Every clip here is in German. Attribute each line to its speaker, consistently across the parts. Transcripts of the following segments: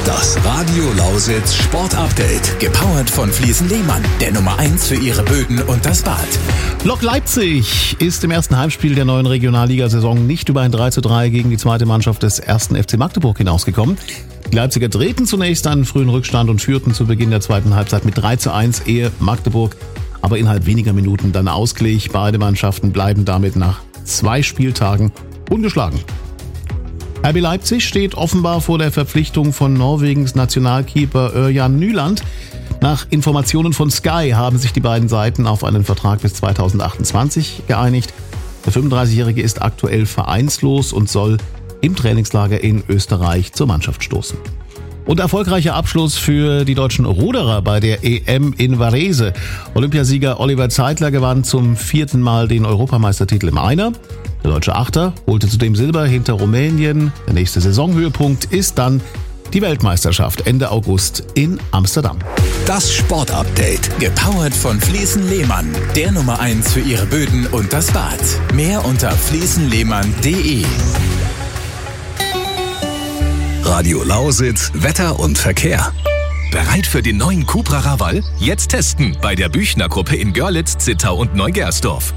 Speaker 1: Das Radio Lausitz Sport Update. Gepowert von Fliesen Lehmann, der Nummer 1 für ihre Böden und das Bad.
Speaker 2: Lok Leipzig ist im ersten Heimspiel der neuen Regionalligasaison nicht über ein 3:3 gegen die zweite Mannschaft des 1. FC Magdeburg hinausgekommen. Die Leipziger drehten zunächst einen frühen Rückstand und führten zu Beginn der zweiten Halbzeit mit 3:1, ehe Magdeburg aber innerhalb weniger Minuten dann ausglich. Beide Mannschaften bleiben damit nach 2 Spieltagen ungeschlagen. RB Leipzig steht offenbar vor der Verpflichtung von Norwegens Nationalkeeper Ørjan Nyland. Nach Informationen von Sky haben sich die beiden Seiten auf einen Vertrag bis 2028 geeinigt. Der 35-Jährige ist aktuell vereinslos und soll im Trainingslager in Österreich zur Mannschaft stoßen. Und erfolgreicher Abschluss für die deutschen Ruderer bei der EM in Varese. Olympiasieger Oliver Zeitler gewann zum 4. Mal den Europameistertitel im Einer. Der deutsche Achter holte zudem Silber hinter Rumänien. Der nächste Saisonhöhepunkt ist dann die Weltmeisterschaft Ende August in Amsterdam.
Speaker 1: Das Sport Update. Gepowert von Fliesen Lehmann, der Nummer 1 für ihre Böden und das Bad. Mehr unter fliesenlehmann.de. Radio Lausitz, Wetter und Verkehr. Bereit für den neuen Cupra Raval? Jetzt testen bei der Büchner-Gruppe in Görlitz, Zittau und Neugersdorf.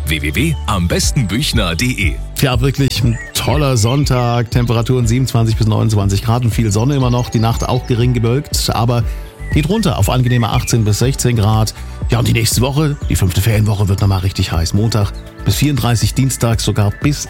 Speaker 1: www.ambestenbüchner.de.
Speaker 2: Ja, wirklich ein toller Sonntag. Temperaturen 27 bis 29 Grad und viel Sonne immer noch. Die Nacht auch gering bewölkt, aber geht runter auf angenehme 18 bis 16 Grad. Ja, und die nächste Woche, die 5. Ferienwoche, wird nochmal richtig heiß. Montag bis 34, Dienstag sogar bis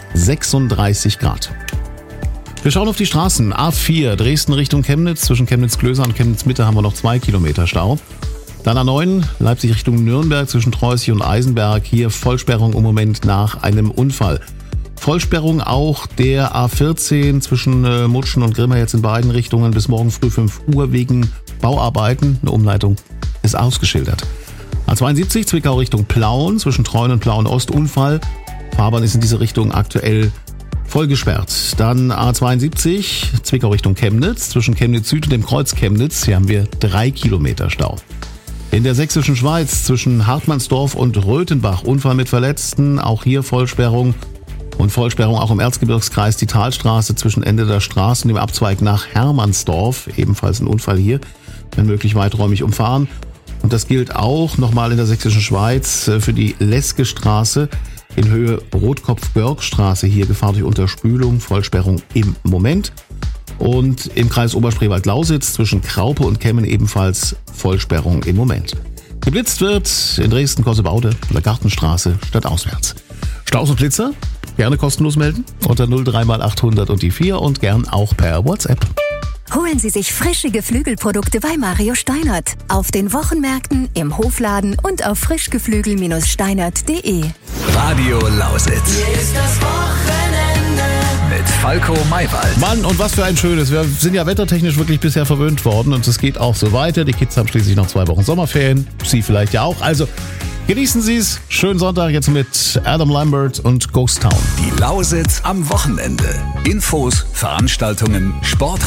Speaker 2: 36 Grad. Wir schauen auf die Straßen. A4 Dresden Richtung Chemnitz. Zwischen Chemnitz-Klöser und Chemnitz-Mitte haben wir noch 2 Kilometer Stau. Dann A9 Leipzig Richtung Nürnberg zwischen Treußig und Eisenberg. Hier Vollsperrung im Moment nach einem Unfall. Vollsperrung auch der A14 zwischen Mutschen und Grimma jetzt in beiden Richtungen bis morgen früh 5 Uhr wegen Bauarbeiten. Eine Umleitung ist ausgeschildert. A72 Zwickau Richtung Plauen zwischen Treuen und Plauen Ost Unfall. Fahrbahn ist in diese Richtung aktuell voll gesperrt. Dann A72 Zwickau Richtung Chemnitz zwischen Chemnitz Süd und dem Kreuz Chemnitz. Hier haben wir 3 Kilometer Stau. In der sächsischen Schweiz zwischen Hartmannsdorf und Röthenbach Unfall mit Verletzten. Auch hier Vollsperrung. Und Vollsperrung auch im Erzgebirgskreis, die Talstraße zwischen Ende der Straße und dem Abzweig nach Hermannsdorf. Ebenfalls ein Unfall hier, wenn möglich weiträumig umfahren. Und das gilt auch nochmal in der sächsischen Schweiz für die Leske Straße in Höhe Rotkopf-Görgstraße. Hier Gefahr durch Unterspülung, Vollsperrung im Moment. Und im Kreis Oberspreewald-Lausitz zwischen Kraupe und Kemmen ebenfalls Vollsperrung im Moment. Geblitzt wird in Dresden-Kossebaude an der Gartenstraße stadtauswärts. Staus und Blitzer? Gerne kostenlos melden unter 03x800 und die 4 und gern auch per WhatsApp.
Speaker 3: Holen Sie sich frische Geflügelprodukte bei Mario Steinert. Auf den Wochenmärkten, im Hofladen und auf frischgeflügel-steinert.de.
Speaker 1: Radio Lausitz.
Speaker 4: Hier ist das Wochenende
Speaker 1: Mit Falco Maywald.
Speaker 2: Mann, und was für ein schönes. Wir sind ja wettertechnisch wirklich bisher verwöhnt worden und es geht auch so weiter. Die Kids haben schließlich noch 2 Wochen Sommerferien. Sie vielleicht ja auch. Also genießen Sie es. Schönen Sonntag jetzt mit Adam Lambert und Ghost Town.
Speaker 1: Die Lausitz am Wochenende. Infos, Veranstaltungen, Sport,